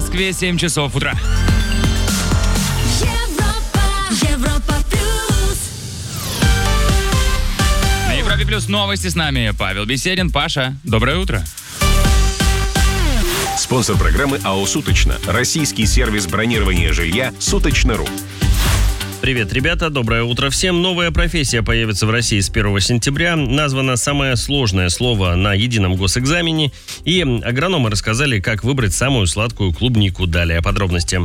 Москве 7 часов утра. Европа плюс. На Европе Плюс новости с нами Павел Беседин. Паша, доброе утро. Спонсор программы АО «Суточно». Российский сервис бронирования жилья «Суточно.ру». Привет, ребята, доброе утро всем. Новая профессия появится в России с 1 сентября. Названо самое сложное слово на едином госэкзамене. И агрономы рассказали, как выбрать самую сладкую клубнику. Далее подробности.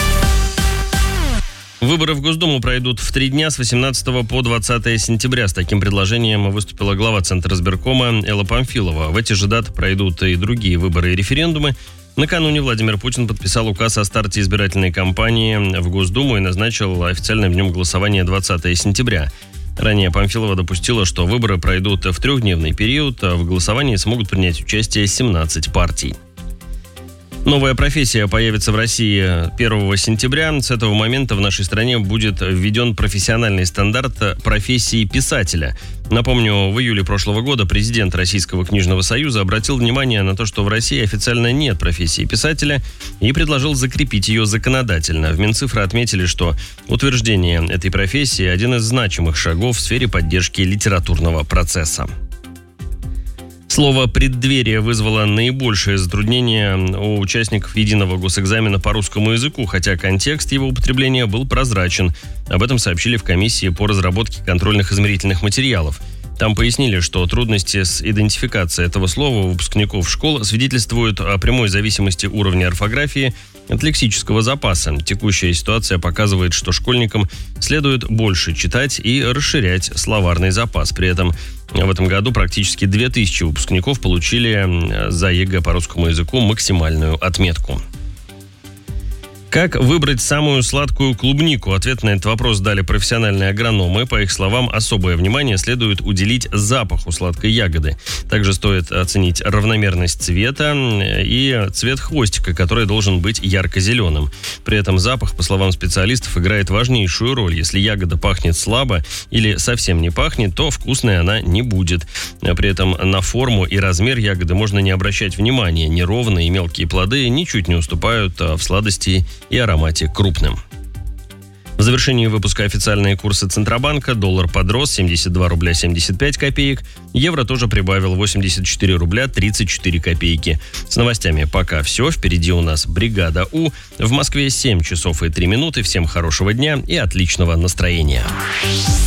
Выборы в Госдуму пройдут в 3 дня с 18 по 20 сентября. С таким предложением выступила глава Центра избиркома Элла Памфилова. В эти же даты пройдут и другие выборы и референдумы. Накануне Владимир Путин подписал указ о старте избирательной кампании в Госдуму и назначил официальным днем голосования 20 сентября. Ранее Памфилова допустила, что выборы пройдут в 3-дневный период, а в голосовании смогут принять участие 17 партий. Новая профессия появится в России 1 сентября. С этого момента в нашей стране будет введен профессиональный стандарт профессии писателя. Напомню, в июле прошлого года президент Российского книжного союза обратил внимание на то, что в России официально нет профессии писателя и предложил закрепить ее законодательно. В Минцифры отметили, что утверждение этой профессии – один из значимых шагов в сфере поддержки литературного процесса. Слово «преддверие» вызвало наибольшее затруднение у участников единого госэкзамена по русскому языку, хотя контекст его употребления был прозрачен. Об этом сообщили в комиссии по разработке контрольных измерительных материалов. Там пояснили, что трудности с идентификацией этого слова у выпускников школ свидетельствуют о прямой зависимости уровня орфографии от лексического запаса. Текущая ситуация показывает, что школьникам следует больше читать и расширять словарный запас. При этом в этом году практически 2000 выпускников получили за ЕГЭ по русскому языку максимальную отметку. Как выбрать самую сладкую клубнику? Ответ на этот вопрос дали профессиональные агрономы. По их словам, особое внимание следует уделить запаху сладкой ягоды. Также стоит оценить равномерность цвета и цвет хвостика, который должен быть ярко-зеленым. При этом запах, по словам специалистов, играет важнейшую роль. Если ягода пахнет слабо или совсем не пахнет, то вкусной она не будет. При этом на форму и размер ягоды можно не обращать внимания. Неровные и мелкие плоды ничуть не уступают в сладости и аромате крупным. В завершении выпуска официальные курсы Центробанка. Доллар подрос 72 рубля 75 копеек. Евро тоже прибавил 84 рубля 34 копейки. С новостями пока все. Впереди у нас бригада У. В Москве 7 часов и 3 минуты. Всем хорошего дня и отличного настроения.